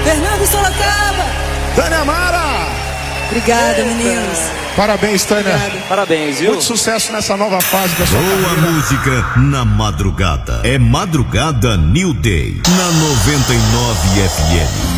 Fernando Sorocaba. Tânia Mara. Obrigada, meninos. Parabéns, Tânia. Obrigada. Parabéns, viu? Muito sucesso nessa nova fase da sua Boa carreira. música na madrugada. É Madrugada New Day na 99 FM.